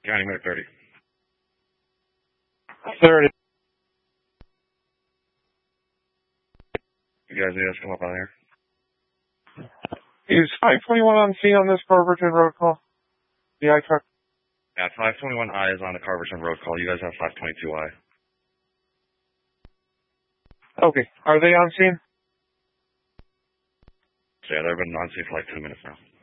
County Minute 30. 30. You guys need us to come up on here? Is 521 on scene on this Carverton road call? The I truck? Yeah, 521I is on the Carverton Road call. You guys have 522I. Okay. Are they on scene? So yeah, they've been on scene for like 2 minutes now.